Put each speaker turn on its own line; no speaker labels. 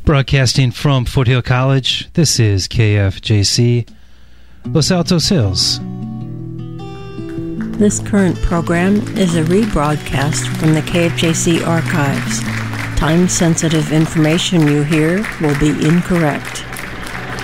Broadcasting from Foothill College, this is KFJC, Los Altos Hills.
This current program is a rebroadcast from the KFJC archives. Time-sensitive information you hear will be incorrect.